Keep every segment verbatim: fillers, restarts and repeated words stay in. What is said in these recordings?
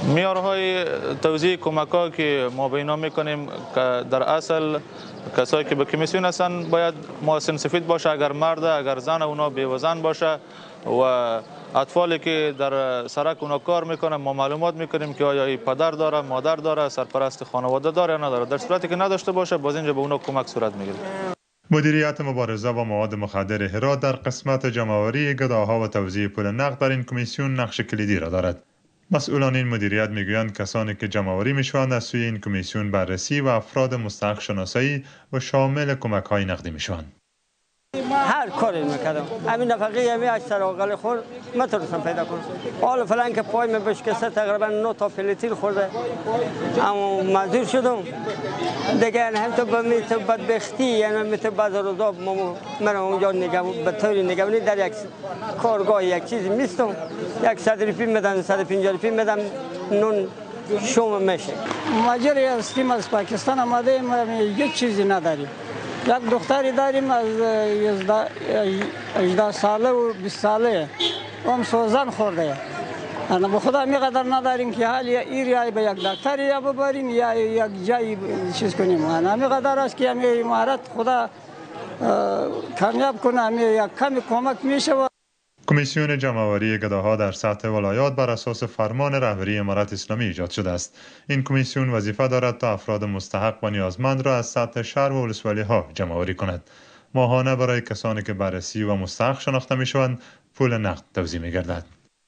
معیارهای توزیع کمک‌ها که ما به اینا میکنیم که در اصل کسایی که به کمیسیون هستن باید محسن سفید باشه، اگر مرد اگر زن اونا بیوزن باشه و اطفالی که در سرک اونا کار میکنن ما معلومات میکنیم که آیا ای پدر داره، مادر داره، سرپرست خانواده داره یا نداره. در صورتی که نداشته باشه باز اینجا به اونا کمک صورت میگیره. مدیریت مبارزه با مواد مخدر هرات در قسمت جمع‌آوری گداها و توزیع پول نقد در این کمیسیون نقش کلیدی را دارد. مسئولان این مدیریت میگویند کسانی که جمع‌آوری میشوند از سوی این کمیسیون بررسی و افراد مستحق شناسایی و شامل کمک‌های نقدی میشوند. هر کاری میکردم همین نفقه همین اکثر آقل خور نتونستم پیدا کنم. حالا فلان که پای من بشکسته تقریبا نه تا فلیتیل خورده اما مزدور شدم دیگه. هم تو به تو بدبختی یعنی می تو بعض روزا من اونجا نگم به طوری نگمونی در یک کارگاه یک چیزی میستم یک صد روپیه میدن صد و پنجاه روپیه میدم نون شوم میشه. ماجرا هستیم از پاکستان آمده ایم یک چیزی نداریم. یک دختری داریم از هجده ساله و بیست ساله هم سوزن خورده. انا به خدا میقدر نداریم که حال ایر یا به یک دکتر یا ببریم یا یک جایی چیز کنیم. انا میقدر است که همین امارات خدا کامیاب کنه، همین یک کمی کمک میشه. کمیسیون جمع‌آوری گداها در سطح ولایات بر اساس فرمان رهبری امارت اسلامی ایجاد شده است. این کمیسیون وظیفه دارد تا افراد مستحق و نیازمند را از سطح شهر و ولسوالی‌ها جمع‌آوری کند. ماهانه برای کسانی که بررسی و مستحق شناخته می‌شوند پول نقد توزیع می‌گردد.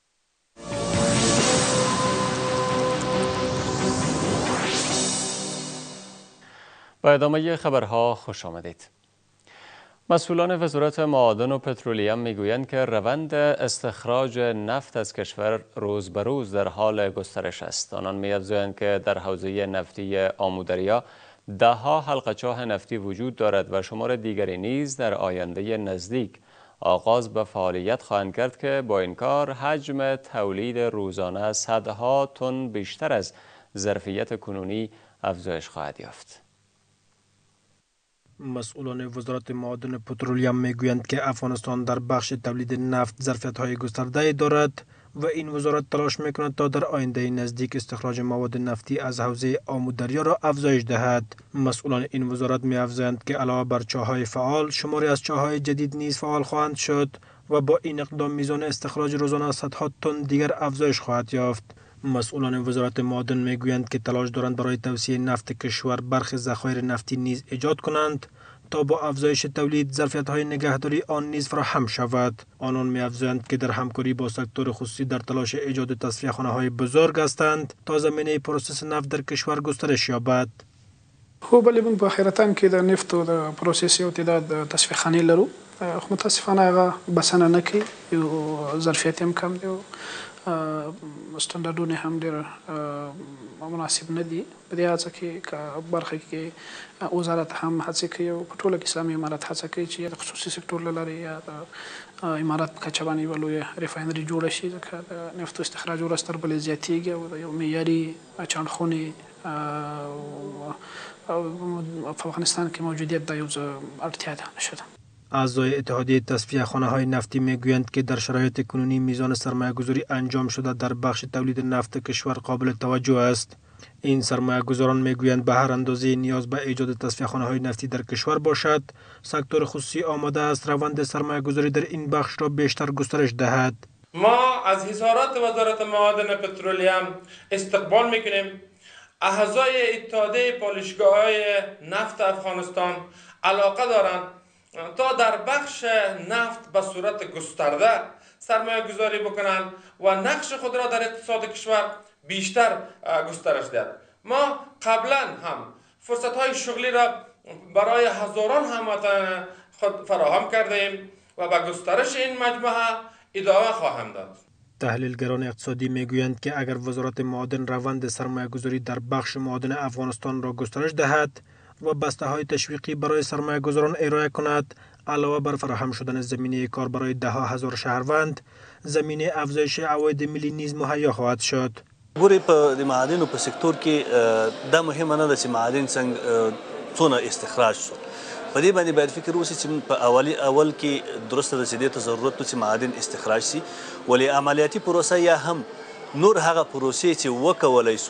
با ادامه خبرها خوش آمدید. مسئولان وزارت معادن و پترولیم میگویند که روند استخراج نفت از کشور روز به روز در حال گسترش است. آنان می‌افزایند که در حوزه نفتی آمودریا ده ها حلقه‌چاه نفتی وجود دارد و شمار دیگری نیز در آینده نزدیک آغاز به فعالیت خواهند کرد که با این کار حجم تولید روزانه صدها تن بیشتر از ظرفیت کنونی افزایش خواهد یافت. مسئولان وزارت معادن و پترولیم میگویند که افغانستان در بخش تولید نفت ظرفیت‌های گسترده دارد و این وزارت تلاش میکند تا در آینده نزدیک استخراج مواد نفتی از حوزه آمودریا را افزایش دهد. مسئولان این وزارت می‌افزایند که علاوه بر چاه‌های فعال، شماری از چاه‌های جدید نیز فعال خواهند شد و با این اقدام میزان استخراج روزانه صدها تن دیگر افزایش خواهد یافت. مسئولان وزارت معادن میگویند که تلاش دارند برای توسعه نفت کشور برخی ذخایر نفتی نیز ایجاد کنند تا با افزایش تولید ظرفیت‌های نگهداری آن نیز فراهم شود. آنان می‌افزایند که در همکاری با سکتور خصوصی در تلاش ایجاد تصفیه خانه‌های بزرگ هستند تا زمینه پروسس نفت در کشور گسترش یابد. خو بلې موږ په خیرتان کې د نفت او د پروسس یو تعداد تصفیه خانې لرو، خو متاسفانه هغه بسنه نه کوي، یو ظرفیت هم کم دی، سټنډرډونه هم ډېر مناسب نه دي. په دې هڅه کې برخه کې وزارت هم هڅه کوي او په ټوله کې اسلامي امارت هڅه کوي چې د خصوصي سکتور له لارې یا د امارات په کچه باندې یوه لویه ریفاینري جوړه شي، ځکه د نفتو استخراج ورځ تر بلې زیاتېږي او د یو معیاري چاڼخونې په افغانستان کې موجودیت دا یو اړتیا ده نشده. اعضای اتحادیه تصفیه خانه های نفتی میگویند که در شرایط کنونی میزان سرمایه گذاری انجام شده در بخش تولید نفت کشور قابل توجه است. این سرمایه گذاران میگویند به هر اندازه نیاز به ایجاد تصفیه خانه های نفتی در کشور باشد، سکتور خصوصی آماده است روند سرمایه گذاری در این بخش را بیشتر گسترش دهد. ما از اظهارات وزارت معادن پترولیم استقبال میکنیم. اعضای اتحادیه پالایشگاه‌های نفت افغانستان علاقه دارند تا در بخش نفت به صورت گسترده سرمایه گذاری بکنند و نقش خود را در اقتصاد کشور بیشتر گسترش دهند. ما قبلا هم فرصت های شغلی را برای هزاران هموطن خود فراهم کردیم و به گسترش این مجموعه ادامه خواهم داد. تحلیلگران اقتصادی میگویند که اگر وزارت معادن روند سرمایه گذاری در بخش معادن افغانستان را گسترش دهد و بسته های تشویقی برای سرمایه گذاران ارائه کند، علاوه بر فراهم شدن زمینه کار برای ده ها هزار شهروند، زمینه افزایش عواید ملی نیز مهیا خواهد شد. ګورې په د معادنو په سکتور کې دا مهمه نه ده چې معادن څنګه څونه استخراج شو. په دې باندې باید فکر وشي چې په اولی اول کې درسته ده چې دې ته ضرورت و چې معادن استخراج شي، ولې عملیاتي پروسه یا هم نور هغه پروسې چې وکولای